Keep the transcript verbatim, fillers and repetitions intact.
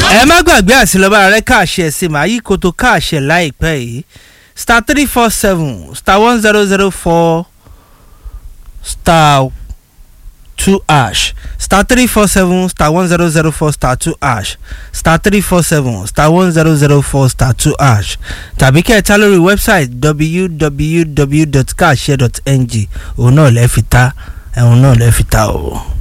ẹ má gbàgbé àṣìlọ́bà rẹ káàṣẹ sí màá yí koto káàṣẹ láìpẹ́ yìí star three four seven star one zero zero four star two ash star three four seven star one zero zero four star two ash star three four seven star one zero zero four star two ash tàbí kẹ́ ẹ ta lórí wẹ́bsáìtì w w w dot kaashe dot n g òun náà lẹ́ẹ̀ fi ta ẹ̀hún náà lẹ́ẹ̀ fi ta o.